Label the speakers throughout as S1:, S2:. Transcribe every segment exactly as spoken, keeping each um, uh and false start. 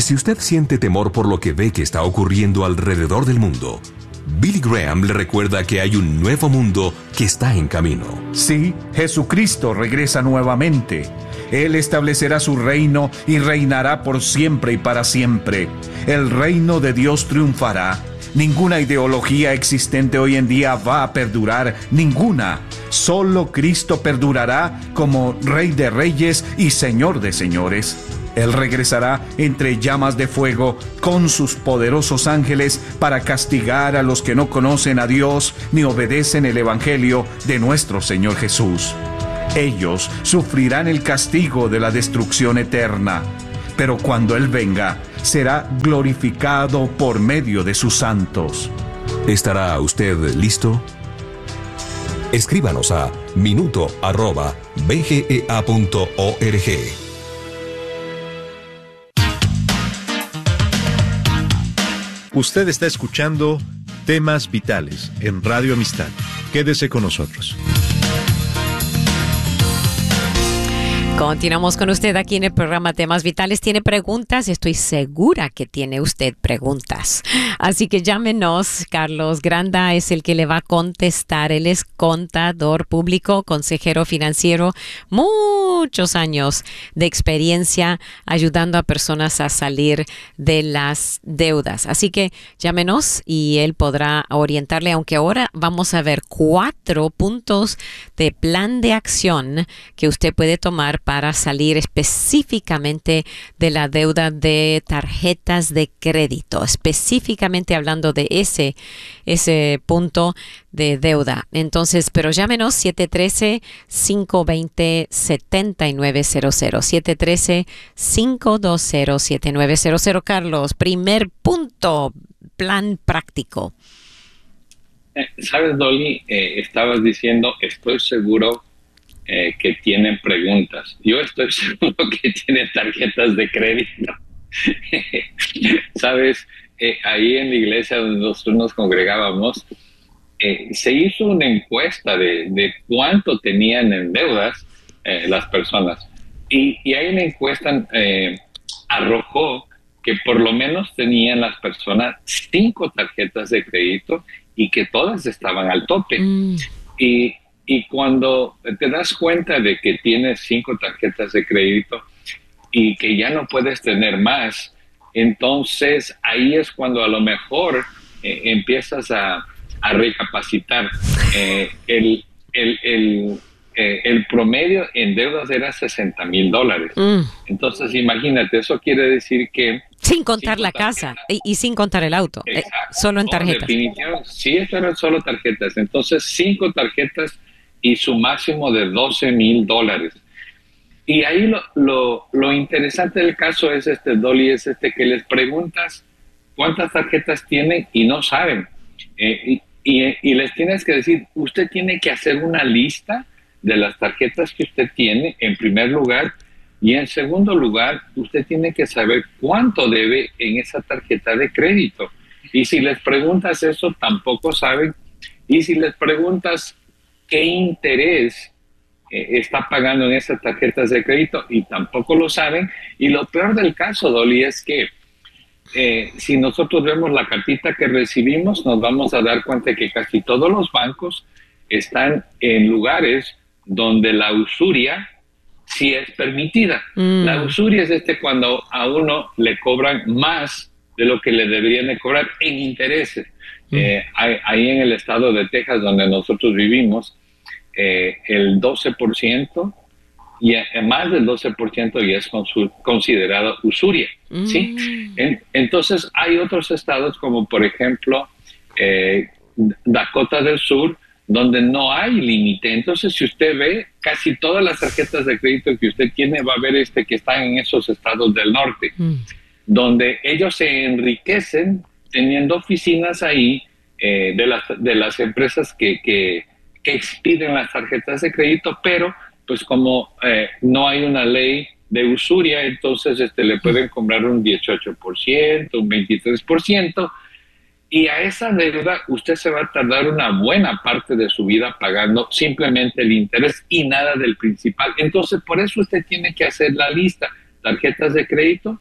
S1: Si usted siente temor por lo que ve que está ocurriendo alrededor del mundo, Billy Graham le recuerda que hay un nuevo mundo que está en camino.
S2: Sí, Jesucristo regresa nuevamente. Él establecerá su reino y reinará por siempre y para siempre. El reino de Dios triunfará. Ninguna ideología existente hoy en día va a perdurar, ninguna. Solo Cristo perdurará como Rey de Reyes y Señor de Señores. Él regresará entre llamas de fuego con sus poderosos ángeles para castigar a los que no conocen a Dios ni obedecen el Evangelio de nuestro Señor Jesús. Ellos sufrirán el castigo de la destrucción eterna, pero cuando Él venga, será glorificado por medio de sus santos.
S1: ¿Estará usted listo? Escríbanos a minuto arroba b g e a punto org.
S3: Usted está escuchando Temas Vitales en Radio Amistad. Quédese con nosotros.
S4: Continuamos con usted aquí en el programa Temas Vitales. ¿Tiene preguntas? Estoy segura que tiene usted preguntas. Así que llámenos. Carlos Granda es el que le va a contestar. Él es contador público, consejero financiero, muchos años de experiencia ayudando a personas a salir de las deudas. Así que llámenos y él podrá orientarle, aunque ahora vamos a ver cuatro puntos de plan de acción que usted puede tomar para salir específicamente de la deuda de tarjetas de crédito, específicamente hablando de ese, ese punto de deuda. Entonces, pero llámenos siete uno tres, cinco dos cero, siete nueve cero cero, siete uno tres, cinco dos cero, siete nueve cero cero. Carlos, primer punto, plan práctico.
S5: Eh, ¿Sabes, Dolly? Eh, estabas diciendo, estoy seguro Eh, que tienen preguntas. Yo estoy seguro que tienen tarjetas de crédito. Sabes, eh, ahí en la iglesia donde nosotros nos congregábamos, eh, se hizo una encuesta de, de cuánto tenían en deudas eh, las personas. Y, y ahí la encuesta eh, arrojó que por lo menos tenían las personas cinco tarjetas de crédito y que todas estaban al tope. Mm. Y Y cuando te das cuenta de que tienes cinco tarjetas de crédito y que ya no puedes tener más, entonces ahí es cuando a lo mejor eh, empiezas a, a recapacitar. Eh, el, el, el, eh, el promedio en deudas era sesenta mil dólares. Mm. Entonces imagínate, eso quiere decir que...
S4: Sin contar la casa y, y sin contar el auto, eh, solo en tarjetas.
S5: Oh, definitivamente, sí, esto eran solo tarjetas. Entonces cinco tarjetas y su máximo de doce mil dólares. Y ahí lo, lo, lo interesante del caso es este, Dolly, es este que les preguntas cuántas tarjetas tienen y no saben. Eh, y, y, y les tienes que decir, usted tiene que hacer una lista de las tarjetas que usted tiene, en primer lugar, y en segundo lugar, usted tiene que saber cuánto debe en esa tarjeta de crédito. Y si les preguntas eso, tampoco saben. Y si les preguntas qué interés eh, está pagando en esas tarjetas de crédito, y tampoco lo saben. Y lo peor del caso, Dolly, es que eh, si nosotros vemos la cartita que recibimos, nos vamos a dar cuenta de que casi todos los bancos están en lugares donde la usuria sí es permitida. Mm. La usuria es este cuando a uno le cobran más de lo que le deberían de cobrar en intereses. Mm. Eh, ahí en el estado de Texas, donde nosotros vivimos, eh, el doce por ciento y más del doce por ciento ya es considerado usuria. Mm. ¿Sí? En, entonces hay otros estados como por ejemplo eh, Dakota del Sur, donde no hay límite. Entonces, si usted ve, casi todas las tarjetas de crédito que usted tiene va a ver este que están en esos estados del norte, mm. donde ellos se enriquecen teniendo oficinas ahí eh, de, las, de las empresas que, que, que expiden las tarjetas de crédito, pero pues como eh, no hay una ley de usuria, entonces este, le pueden cobrar un dieciocho por ciento, un veintitrés por ciento, y a esa deuda usted se va a tardar una buena parte de su vida pagando simplemente el interés y nada del principal. Entonces, por eso usted tiene que hacer la lista: tarjetas de crédito,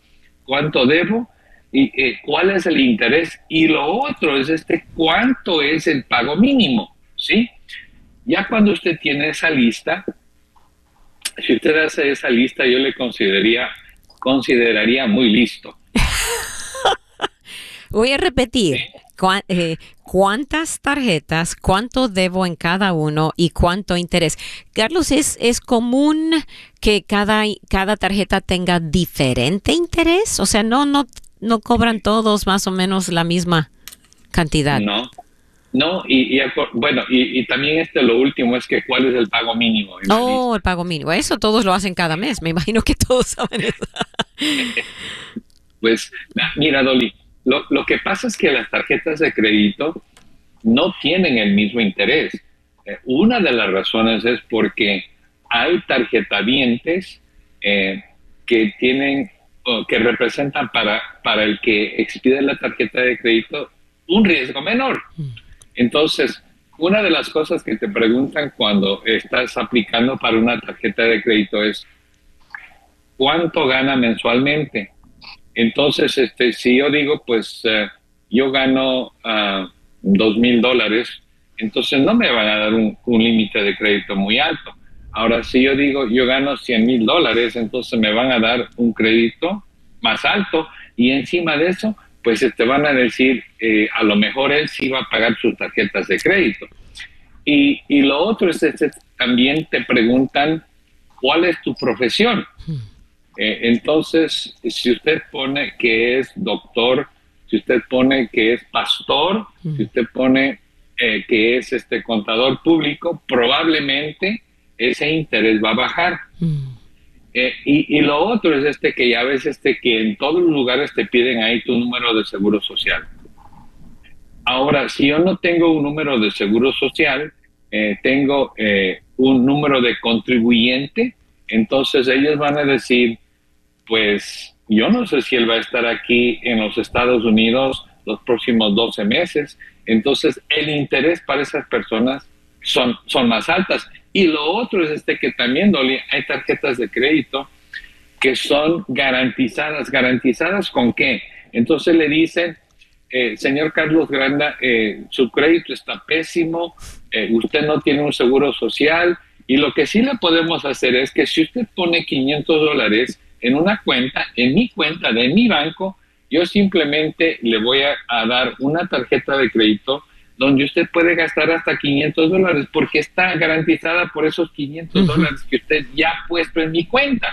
S5: cuánto debo y eh, cuál es el interés. Y lo otro es este, cuánto es el pago mínimo, ¿sí? Ya cuando usted tiene esa lista, si usted hace esa lista, yo le consideraría, consideraría muy listo.
S4: Voy a repetir. ¿Cu- eh, ¿Cuántas tarjetas, cuánto debo en cada uno y cuánto interés? Carlos, ¿es, es común que cada, cada tarjeta tenga diferente interés? O sea, no, no, no cobran todos más o menos la misma cantidad.
S5: No, no, y, y bueno, y, y también este lo último es que cuál es el pago mínimo. En la
S4: Oh,
S5: lista.
S4: el pago mínimo. Eso todos lo hacen cada mes. Me imagino que todos saben eso.
S5: Pues mira, Dolly, lo, lo que pasa es que las tarjetas de crédito no tienen el mismo interés. Eh, una de las razones es porque hay tarjetavientes eh, que tienen, o que representan para, para el que expide la tarjeta de crédito un riesgo menor. Entonces, una de las cosas que te preguntan cuando estás aplicando para una tarjeta de crédito es ¿cuánto gana mensualmente? Entonces, este, si yo digo, pues uh, yo gano uh, dos mil dólares, entonces no me van a dar un, un límite de crédito muy alto. Ahora, si yo digo, yo gano cien mil dólares, entonces me van a dar un crédito más alto y encima de eso, pues te este, van a decir, eh, a lo mejor él sí va a pagar sus tarjetas de crédito. Y, y lo otro es, es, también te preguntan, ¿cuál es tu profesión? Eh, entonces, si usted pone que es doctor, si usted pone que es pastor, mm. si usted pone eh, que es este contador público, probablemente ese interés va a bajar. Mm. Eh, y, y lo otro es este que ya ves este que en todos los lugares te piden ahí tu número de seguro social. Ahora, si yo no tengo un número de seguro social, eh, tengo eh, un número de contribuyente, entonces ellos van a decir, pues yo no sé si él va a estar aquí en los Estados Unidos los próximos doce meses. Entonces el interés para esas personas son, son más altas. Y lo otro es este que también, Dolly, hay tarjetas de crédito que son garantizadas. ¿Garantizadas con qué? Entonces le dicen, eh, señor Carlos Granda, eh, su crédito está pésimo, eh, usted no tiene un seguro social, y lo que sí le podemos hacer es que si usted pone quinientos dólares en una cuenta, en mi cuenta de mi banco, yo simplemente le voy a, a dar una tarjeta de crédito donde usted puede gastar hasta quinientos dólares porque está garantizada por esos quinientos uh-huh. dólares que usted ya ha puesto en mi cuenta.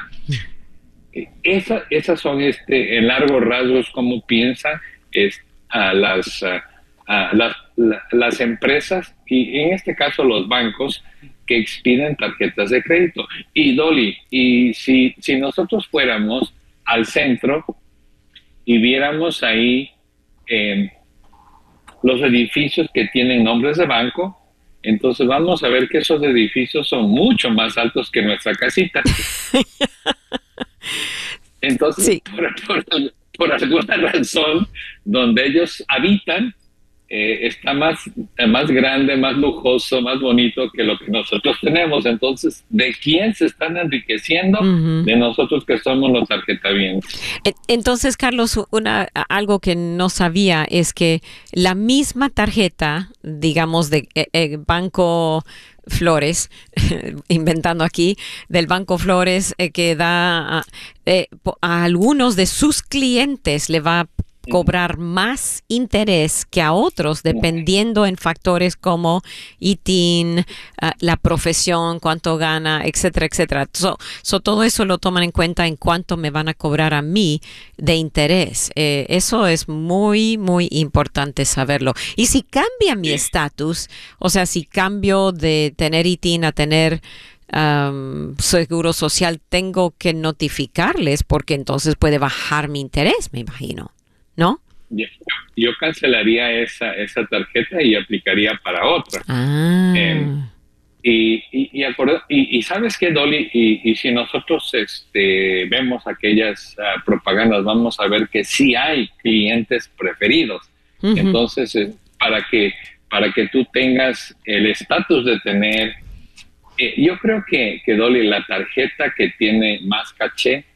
S5: Esa, esas son este, en largos rasgos como piensan es, a las, a, a las, la, las empresas y en este caso los bancos que expiden tarjetas de crédito. Y Dolly, y si, si nosotros fuéramos al centro y viéramos ahí eh, los edificios que tienen nombres de banco, entonces vamos a ver que esos edificios son mucho más altos que nuestra casita. Entonces, sí. por, por, por alguna razón, donde ellos habitan, Eh, está más, más grande, más lujoso, más bonito que lo que nosotros tenemos. Entonces, ¿de quién se están enriqueciendo? Uh-huh. De nosotros que somos los tarjetavientes.
S4: Entonces, Carlos, una, algo que no sabía es que la misma tarjeta, digamos, de eh, eh, Banco Flores, inventando aquí, del Banco Flores, eh, que da a, eh, a algunos de sus clientes le va a cobrar más interés que a otros, dependiendo en factores como I T I N, uh, la profesión, cuánto gana, etcétera, etcétera. So, so todo eso lo toman en cuenta en cuánto me van a cobrar a mí de interés. Eh, eso es muy, muy importante saberlo. Y si cambia mi estatus, o sea, si cambio de tener I T I N a tener Um, seguro social, tengo que notificarles porque entonces puede bajar mi interés, me imagino, ¿no?
S5: Yo, yo cancelaría esa, esa tarjeta y aplicaría para otra.
S4: Ah.
S5: Eh, y, y, y, acord- y, y ¿sabes qué, Dolly? Y, y si nosotros este, vemos aquellas uh, propagandas, vamos a ver que sí hay clientes preferidos. Uh-huh. Entonces, eh, para que, para que tú tengas el estatus de tener... Eh, yo creo que, que, Dolly, la tarjeta que tiene más caché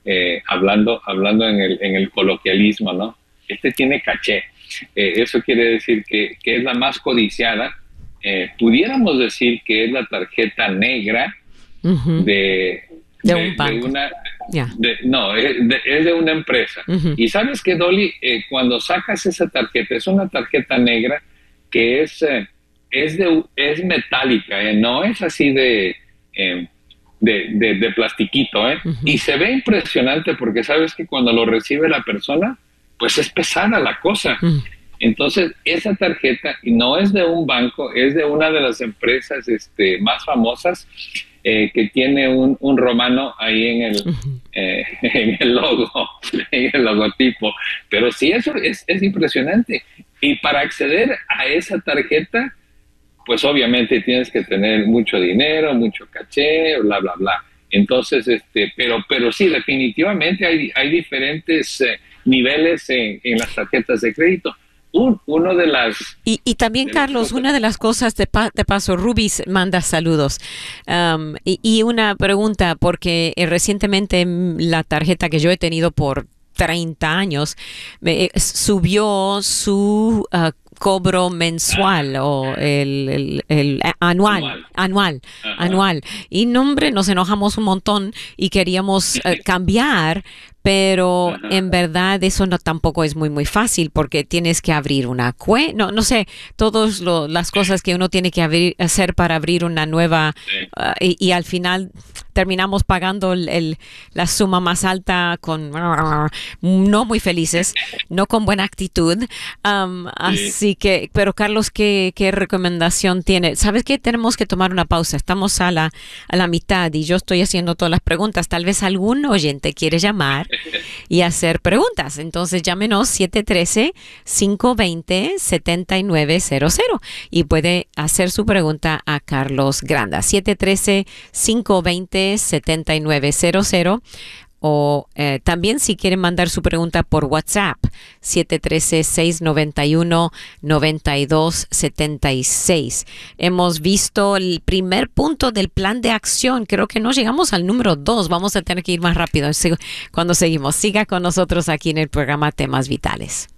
S5: eh, hablando, hablando en el, en el coloquialismo, ¿no? Este tiene caché. Eh, eso quiere decir que, que es la más codiciada. Eh, pudiéramos decir que es la tarjeta negra uh-huh. de,
S4: de,
S5: de,
S4: un banco.
S5: de una...
S4: Yeah.
S5: De, no, es de, es de una empresa. Uh-huh. Y sabes que, Dolly, eh, cuando sacas esa tarjeta, es una tarjeta negra que es, eh, es, de, es metálica, eh, no es así de, eh, de, de, de plastiquito. Eh. Uh-huh. Y se ve impresionante porque sabes que cuando lo recibe la persona, pues es pesada la cosa. Uh-huh. Entonces, esa tarjeta no es de un banco, es de una de las empresas este, más famosas eh, que tiene un, un romano ahí en el, uh-huh. eh, en el logo, en el logotipo. Pero sí, eso es, es impresionante. Y para acceder a esa tarjeta, pues obviamente tienes que tener mucho dinero, mucho caché, bla, bla, bla. Entonces, este, pero, pero sí, definitivamente hay, hay diferentes eh, niveles en, en las tarjetas de crédito. Un, uno de las...
S4: Y, y también, Carlos, una de las cosas de, pa, de paso, Ruby manda saludos. Um, y, y una pregunta, porque eh, recientemente la tarjeta que yo he tenido por treinta años me, subió su uh, cobro mensual ah. o el, el, el anual, anual, anual, anual. Y no, hombre, nos enojamos un montón y queríamos uh, cambiar, pero Ajá. en verdad eso no tampoco es muy muy fácil porque tienes que abrir una cuenta, no no sé, todas las cosas que uno tiene que abrir, hacer para abrir una nueva sí. uh, y, y al final terminamos pagando el, el, la suma más alta con uh, no muy felices, no con buena actitud. Um, sí. Así que, pero Carlos, ¿qué, qué recomendación tiene? ¿Sabes qué? Tenemos que tomar una pausa. Estamos a la, a la mitad y yo estoy haciendo todas las preguntas. Tal vez algún oyente quiere llamar y hacer preguntas. Entonces llámenos siete uno tres, cinco dos cero, siete nueve cero cero y puede hacer su pregunta a Carlos Granda. siete uno tres, cinco dos cero, siete nueve cero cero. O eh, también si quieren mandar su pregunta por WhatsApp, siete uno tres, seis nueve uno, nueve dos siete seis. Hemos visto el primer punto del plan de acción. Creo que no llegamos al número dos. Vamos a tener que ir más rápido cuando seguimos. Siga con nosotros aquí en el programa Temas Vitales.